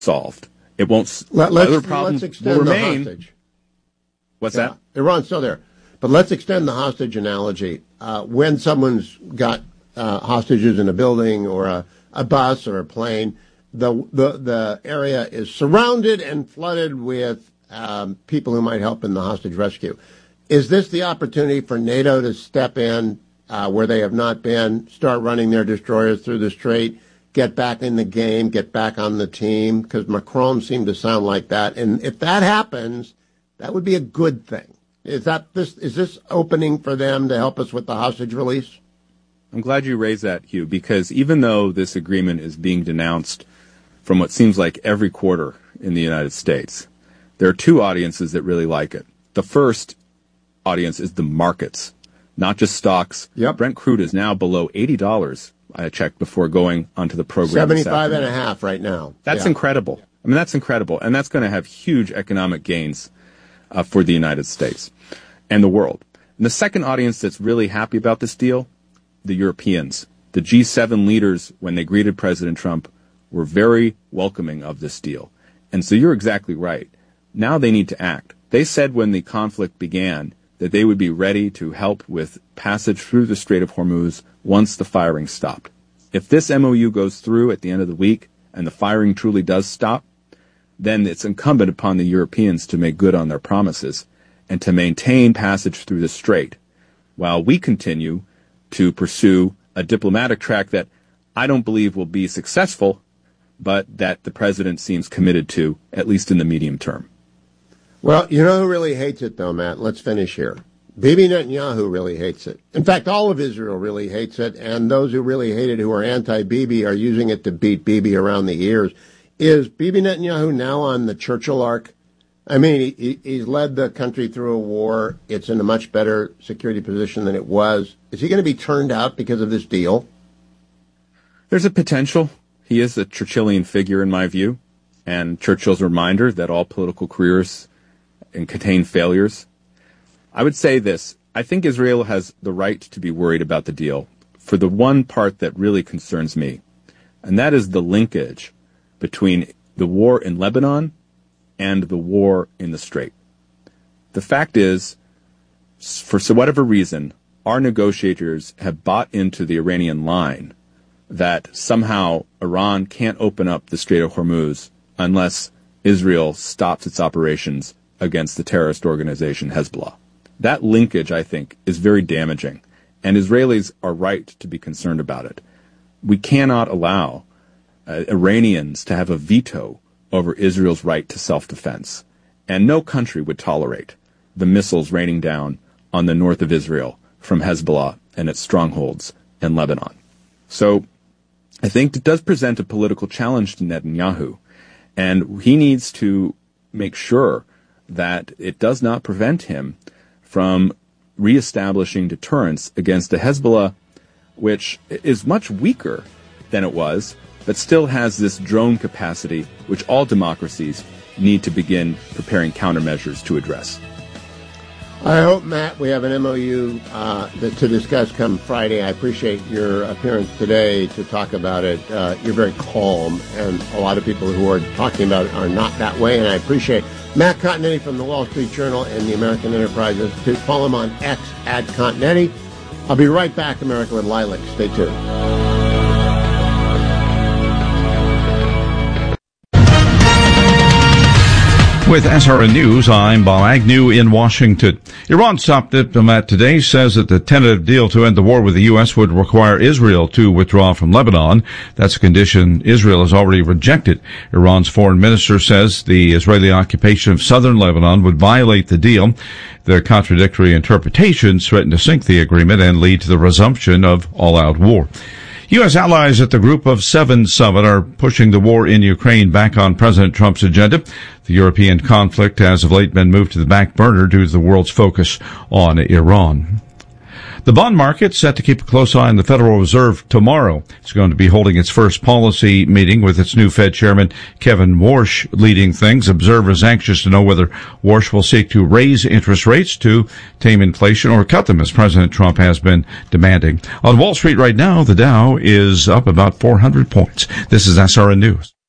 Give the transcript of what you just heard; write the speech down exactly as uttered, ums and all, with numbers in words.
solved. It won't. Let, let's, other problems let's extend will the remain. hostage. What's yeah, that? Iran's still there. But let's extend the hostage analogy. Uh, when someone's got uh, hostages in a building or a, a bus or a plane, the, the, the area is surrounded and flooded with um, people who might help in the hostage rescue. Is this the opportunity for NATO to step in uh, where they have not been, start running their destroyers through the strait, get back in the game, get back on the team? Because Macron seemed to sound like that. And if that happens, that would be a good thing. Is that this? Is this opening for them to help us with the hostage release? I'm glad you raised that, Hugh, because even though this agreement is being denounced from what seems like every quarter in the United States, there are two audiences that really like it. The first audience is the markets, not just stocks. Yep. Brent crude is now below eighty dollars. I checked before going onto the program. seventy-five and a half right now. That's yeah. incredible. I mean, that's incredible. And that's going to have huge economic gains uh, for the United States and the world. And the second audience that's really happy about this deal, the Europeans. The G seven leaders, when they greeted President Trump, were very welcoming of this deal. And so you're exactly right. Now they need to act. They said when the conflict began that they would be ready to help with passage through the Strait of Hormuz once the firing stopped. If this M O U goes through at the end of the week and the firing truly does stop, then it's incumbent upon the Europeans to make good on their promises and to maintain passage through the strait while we continue to pursue a diplomatic track that I don't believe will be successful, but that the president seems committed to, at least in the medium term. Well, you know who really hates it, though, Matt? Let's finish here. Bibi Netanyahu really hates it. In fact, all of Israel really hates it, and those who really hate it, who are anti-Bibi, are using it to beat Bibi around the ears. Is Bibi Netanyahu now on the Churchill arc? I mean, he, he's led the country through a war. It's in a much better security position than it was. Is he going to be turned out because of this deal? There's a potential. He is a Churchillian figure, in my view, and Churchill's reminder that all political careers contain failures. I would say this. I think Israel has the right to be worried about the deal for the one part that really concerns me, and that is the linkage between the war in Lebanon and the war in the Strait. The fact is, for whatever reason, our negotiators have bought into the Iranian line that somehow Iran can't open up the Strait of Hormuz unless Israel stops its operations against the terrorist organization Hezbollah. That linkage, I think, is very damaging, and Israelis are right to be concerned about it. We cannot allow uh, Iranians to have a veto over Israel's right to self-defense, and no country would tolerate the missiles raining down on the north of Israel from Hezbollah and its strongholds in Lebanon. So I think it does present a political challenge to Netanyahu, and he needs to make sure that it does not prevent him from reestablishing deterrence against a Hezbollah which is much weaker than it was, but still has this drone capacity which all democracies need to begin preparing countermeasures to address. I hope, Matt, we have an M O U uh, that, to discuss come Friday. I appreciate your appearance today to talk about it. Uh, you're very calm, and a lot of people who are talking about it are not that way, and I appreciate Matt Continetti from the Wall Street Journal and the American Enterprise Institute. Follow him on X at Continetti. I'll be right back, America with Lilac. Stay tuned. With S R N News, I'm Bob Agnew in Washington. Iran's top diplomat today says that the tentative deal to end the war with the U S would require Israel to withdraw from Lebanon. That's a condition Israel has already rejected. Iran's foreign minister says the Israeli occupation of southern Lebanon would violate the deal. Their contradictory interpretations threaten to sink the agreement and lead to the resumption of all-out war. U S allies at the Group of Seven summit are pushing the war in Ukraine back on President Trump's agenda. The European conflict has of late been moved to the back burner due to the world's focus on Iran. The bond market set to keep a close eye on the Federal Reserve tomorrow. It's going to be holding its first policy meeting with its new Fed chairman, Kevin Warsh, leading things. Observers anxious to know whether Warsh will seek to raise interest rates to tame inflation or cut them, as President Trump has been demanding. On Wall Street right now, the Dow is up about four hundred points. This is S R N News.